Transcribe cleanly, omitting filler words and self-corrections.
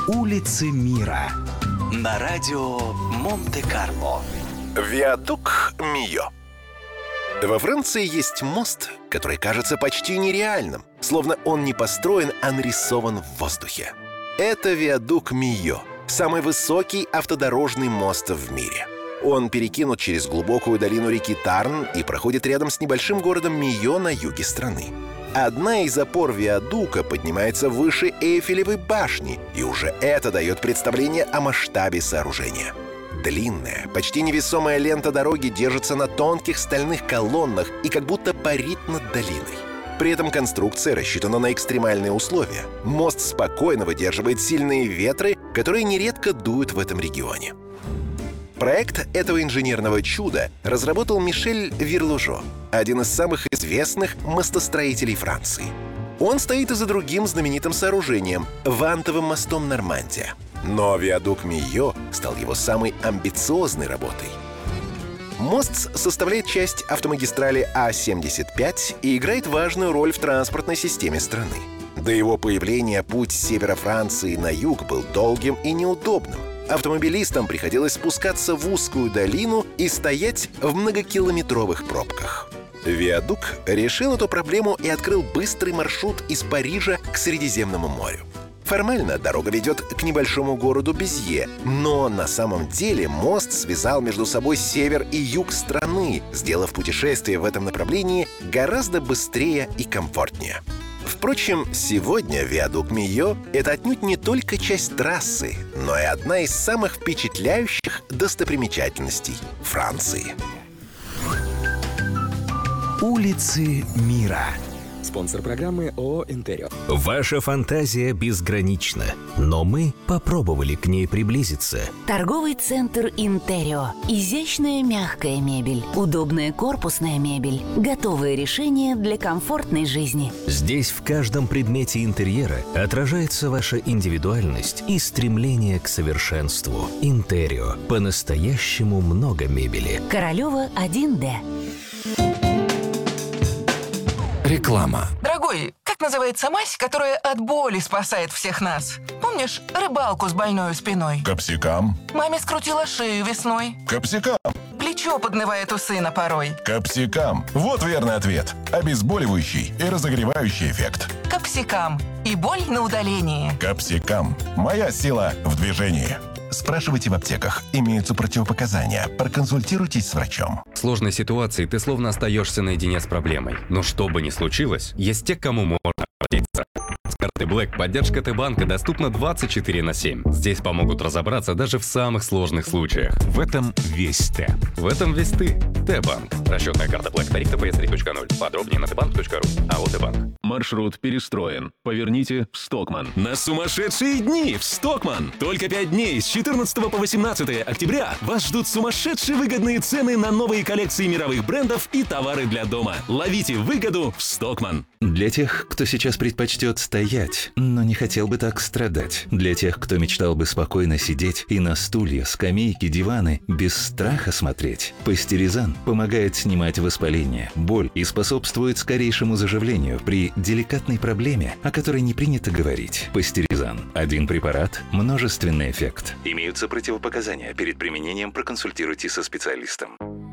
Улицы мира. На радио Монте-Карло. Виадук Мийо. Во Франции есть мост, который кажется почти нереальным, словно он не построен, а нарисован в воздухе. Это виадук Мийо, самый высокий автодорожный мост в мире. Он перекинут через глубокую долину реки Тарн и проходит рядом с небольшим городом Мийо на юге страны. Одна из опор виадука поднимается выше Эйфелевой башни, и уже это дает представление о масштабе сооружения. Длинная, почти невесомая лента дороги держится на тонких стальных колоннах и как будто парит над долиной. При этом конструкция рассчитана на экстремальные условия. Мост спокойно выдерживает сильные ветры, которые нередко дуют в этом регионе. Проект этого инженерного чуда разработал Мишель Вирлужо, один из самых известных мостостроителей Франции. Он стоит и за другим знаменитым сооружением – вантовым мостом Нормандия. Но виадук Мийо стал его самой амбициозной работой. Мост составляет часть автомагистрали А-75 и играет важную роль в транспортной системе страны. До его появления путь с севера Франции на юг был долгим и неудобным. Автомобилистам приходилось спускаться в узкую долину и стоять в многокилометровых пробках. Виадук решил эту проблему и открыл быстрый маршрут из Парижа к Средиземному морю. Формально дорога ведет к небольшому городу Безье, но на самом деле мост связал между собой север и юг страны, сделав путешествие в этом направлении гораздо быстрее и комфортнее. Впрочем, сегодня виадук Мийо – это отнюдь не только часть трассы, но и одна из самых впечатляющих достопримечательностей Франции. Улицы мира. Спонсор программы ООО «Интерио». Ваша фантазия безгранична, но мы попробовали к ней приблизиться. Торговый центр «Интерио». Изящная мягкая мебель, удобная корпусная мебель, готовые решения для комфортной жизни. Здесь в каждом предмете интерьера отражается ваша индивидуальность и стремление к совершенству. «Интерио». По-настоящему много мебели. Королева 1Д. Реклама. Дорогой, как называется мазь, которая от боли спасает всех нас? Помнишь рыбалку с больной спиной? Капсикам. Маме скрутила шею весной. Капсикам. Плечо поднывает у сына порой. Капсикам. Вот верный ответ. Обезболивающий и разогревающий эффект. Капсикам. И боль на удалении. Капсикам. Моя сила в движении. Спрашивайте в аптеках. Имеются противопоказания. Проконсультируйтесь с врачом. В сложной ситуации ты словно остаешься наедине с проблемой. Но что бы ни случилось, есть те, к кому можно обратиться. С карты Black поддержка Т-банка доступна 24/7. Здесь помогут разобраться даже в самых сложных случаях. В этом весь Т. В этом весь ты. Т-банк. Расчетная карта Black. Тариф ТПС 3.0. Подробнее на tbank.ru. АО Т-банк. Маршрут перестроен. Поверните в Стокман. На сумасшедшие дни в Стокман! Только 5 дней с 14 по 18 октября вас ждут сумасшедшие выгодные цены на новые коллекции мировых брендов и товары для дома. Ловите выгоду в Стокман. Для тех, кто сейчас предпочтет стоять, но не хотел бы так страдать. Для тех, кто мечтал бы спокойно сидеть и на стулья, скамейки, диваны без страха смотреть. Пастеризан помогает снимать воспаление, боль и способствует скорейшему заживлению при деликатной проблеме, о которой не принято говорить. Пастеризан. Один препарат, множественный эффект. Имеются противопоказания. Перед применением проконсультируйтесь со специалистом.